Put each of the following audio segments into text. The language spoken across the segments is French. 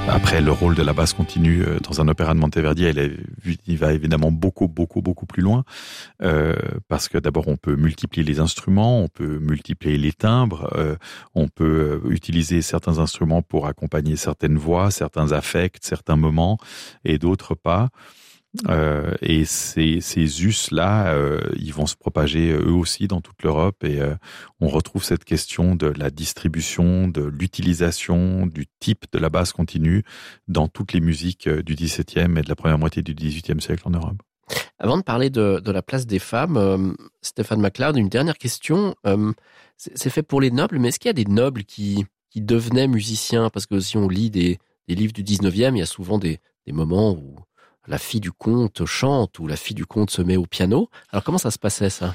Après, le rôle de la basse continue dans un opéra de Monteverdi, il va évidemment beaucoup plus loin, parce que d'abord on peut multiplier les instruments, on peut multiplier les timbres, on peut utiliser certains instruments pour accompagner certaines voix, certains affects, certains moments, et d'autres pas. Et ces us-là, ils vont se propager eux aussi dans toute l'Europe, et on retrouve cette question de la distribution, de l'utilisation, du type de la basse continue dans toutes les musiques du XVIIe et de la première moitié du XVIIIe siècle en Europe. Avant de parler de la place des femmes, Stéphane McLeod, une dernière question. C'est fait pour les nobles, mais est-ce qu'il y a des nobles qui devenaient musiciens? Parce que si on lit des livres du 19e, il y a souvent des moments où la fille du comte chante ou la fille du comte se met au piano. Alors comment ça se passait, ça?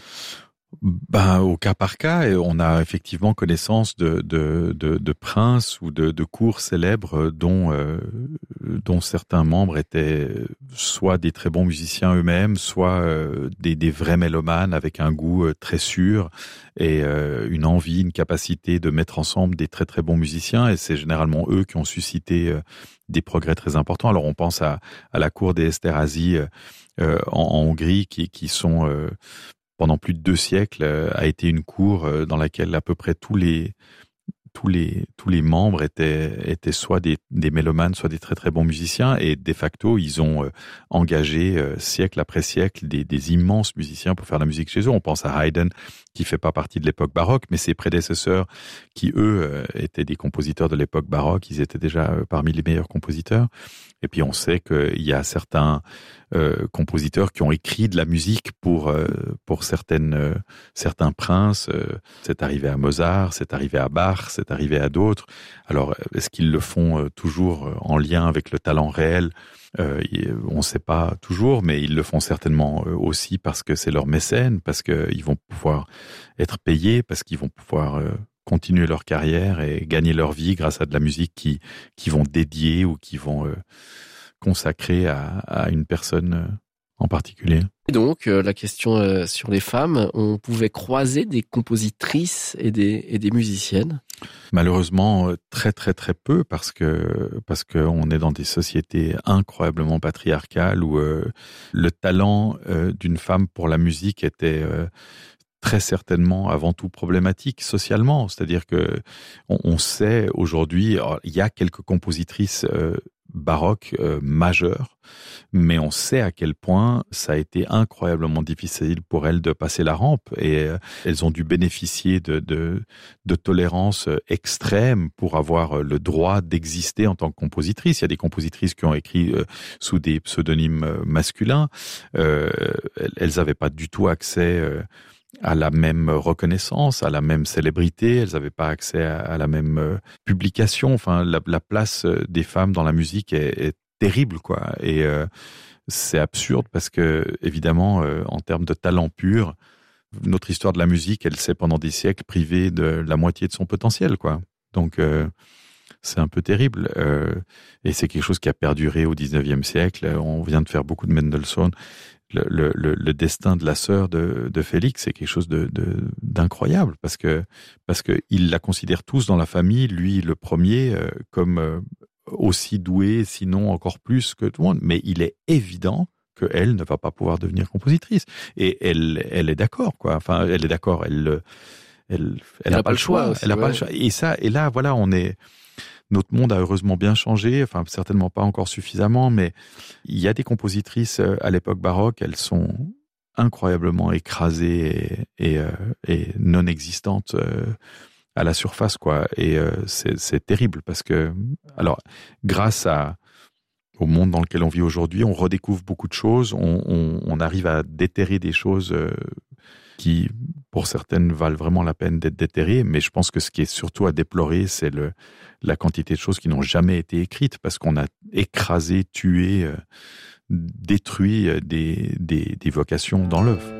Au cas par cas, on a effectivement connaissance de princes ou de cours célèbres dont certains membres étaient soit des très bons musiciens eux-mêmes, soit des vrais mélomanes avec un goût très sûr et une envie, une capacité de mettre ensemble des très très bons musiciens. Et c'est généralement eux qui ont suscité des progrès très importants. Alors on pense à la cour des Esterházy en Hongrie qui sont pendant plus de 2 siècles, a été une cour dans laquelle à peu près tous les membres étaient soit des mélomanes, soit des très très bons musiciens, et de facto ils ont engagé siècle après siècle des immenses musiciens pour faire la musique chez eux. On pense à Haydn, qui fait pas partie de l'époque baroque, mais ses prédécesseurs qui eux étaient des compositeurs de l'époque baroque, ils étaient déjà parmi les meilleurs compositeurs. Et puis on sait qu'il y a certains compositeurs qui ont écrit de la musique pour certains princes. C'est arrivé à Mozart, c'est arrivé à Bach, c'est arrivé à d'autres. Alors, est-ce qu'ils le font toujours en lien avec le talent réel? On ne sait pas toujours, mais ils le font certainement aussi parce que c'est leur mécène, parce qu'ils vont pouvoir être payés, parce qu'ils vont pouvoir continuer leur carrière et gagner leur vie grâce à de la musique qui vont dédier ou qui vont consacrer à une personne en particulier. Et donc, la question sur les femmes, on pouvait croiser des compositrices et des musiciennes? Malheureusement, très très très peu, parce que on est dans des sociétés incroyablement patriarcales où le talent d'une femme pour la musique était très certainement avant tout problématique socialement. C'est-à-dire que on sait aujourd'hui, il y a quelques compositrices baroques majeures, mais on sait à quel point ça a été incroyablement difficile pour elles de passer la rampe, et elles ont dû bénéficier de tolérance extrême pour avoir le droit d'exister en tant que compositrice. Il y a des compositrices qui ont écrit sous des pseudonymes masculins. Elles n'avaient pas du tout accès à la même reconnaissance, à la même célébrité. Elles n'avaient pas accès à la même publication. Enfin, la place des femmes dans la musique est terrible, quoi. Et c'est absurde parce que, évidemment, en termes de talent pur, notre histoire de la musique, elle s'est pendant des siècles privée de la moitié de son potentiel, quoi. Donc, c'est un peu terrible. Et c'est quelque chose qui a perduré au 19e siècle. On vient de faire beaucoup de Mendelssohn. Le destin de la sœur de Félix, c'est quelque chose d'incroyable, parce que ils la considèrent tous dans la famille, lui le premier, comme aussi doué, sinon encore plus que tout le monde. Mais il est évident qu'elle ne va pas pouvoir devenir compositrice. Et elle est d'accord, quoi. Enfin, elle est d'accord. Elle n'a pas le choix. Elle n'a pas le choix. Et là, voilà, notre monde a heureusement bien changé, enfin certainement pas encore suffisamment, mais il y a des compositrices à l'époque baroque, elles sont incroyablement écrasées et non existantes à la surface, quoi. Et c'est terrible parce que, alors, grâce au monde dans lequel on vit aujourd'hui, on redécouvre beaucoup de choses, on arrive à déterrer des choses qui, pour certaines, valent vraiment la peine d'être déterrées, mais je pense que ce qui est surtout à déplorer, c'est la quantité de choses qui n'ont jamais été écrites, parce qu'on a écrasé, tué, détruit des vocations dans l'œuvre.